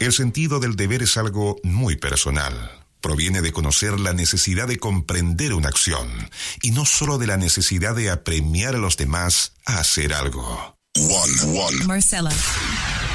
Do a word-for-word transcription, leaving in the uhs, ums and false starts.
El sentido del deber es algo muy personal. Proviene de conocer la necesidad de comprender una acción y no solo de la necesidad de apremiar a los demás a hacer algo. One, one. Marcella.